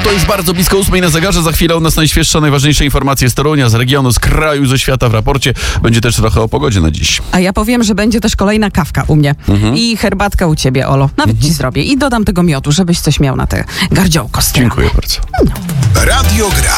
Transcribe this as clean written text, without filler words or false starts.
To jest bardzo blisko 8 na zegarze. Za chwilę u nas najświeższe, najważniejsze informacje z Torunia, z regionu, z kraju, ze świata w raporcie. Będzie też trochę o pogodzie na dziś. A ja powiem, że będzie też kolejna kawka u mnie. I herbatka u ciebie, Olo. Nawet ci zrobię. I dodam tego miodu, żebyś coś miał na te gardziołko z tyłu. Dziękuję bardzo. Radio Gra.